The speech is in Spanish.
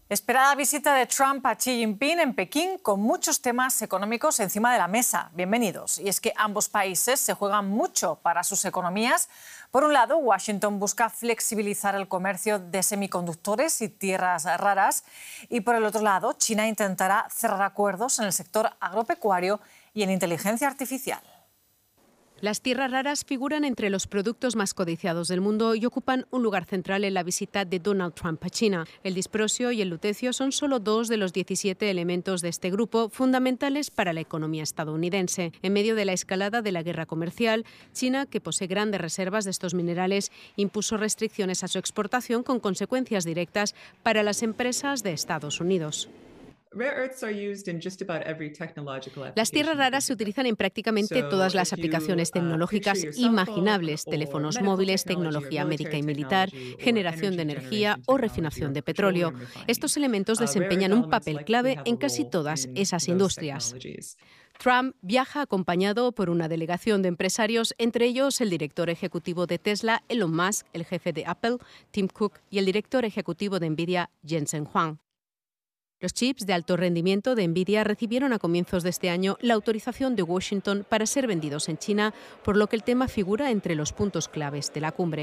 Esperada visita de Trump a Xi Jinping en Pekín con muchos temas económicos encima de la mesa. Bienvenidos. Y es que ambos países se juegan mucho para sus economías. Por un lado, Washington busca flexibilizar el comercio de semiconductores y tierras raras. Y por el otro lado, China intentará cerrar acuerdos en el sector agropecuario y en inteligencia artificial. Las tierras raras figuran entre los productos más codiciados del mundo y ocupan un lugar central en la visita de Donald Trump a China. El disprosio y el lutecio son solo dos de los 17 elementos de este grupo fundamentales para la economía estadounidense. En medio de la escalada de la guerra comercial, China, que posee grandes reservas de estos minerales, impuso restricciones a su exportación con consecuencias directas para las empresas de Estados Unidos. Las tierras raras se utilizan en prácticamente todas las aplicaciones tecnológicas imaginables: teléfonos móviles, tecnología médica y militar, generación de energía o refinación de petróleo. Estos elementos desempeñan un papel clave en casi todas esas industrias. Trump viaja acompañado por una delegación de empresarios, entre ellos el director ejecutivo de Tesla, Elon Musk, el jefe de Apple, Tim Cook, y el director ejecutivo de Nvidia, Jensen Huang. Los chips de alto rendimiento de Nvidia recibieron a comienzos de este año la autorización de Washington para ser vendidos en China, por lo que el tema figura entre los puntos claves de la cumbre.